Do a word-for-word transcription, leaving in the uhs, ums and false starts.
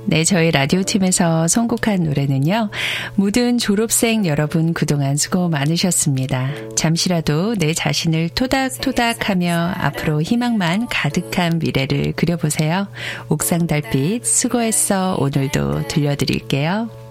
네, 저희 라디오팀에서 선곡한 노래는요. 모든 졸업생 여러분 그동안 수고 많으셨습니다. 잠시라도 내 자신을 토닥토닥하며 앞으로 희망만 가득한 미래를 그려보세요. 옥상 달빛 수고했어 오늘도 들려드릴게요.